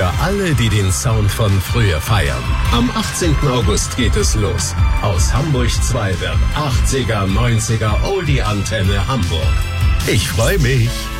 Für alle, die den Sound von früher feiern. Am 18. August geht es los. Aus Hamburg 2 wird 80er, 90er Oldie-Antenne Hamburg. Ich freue mich.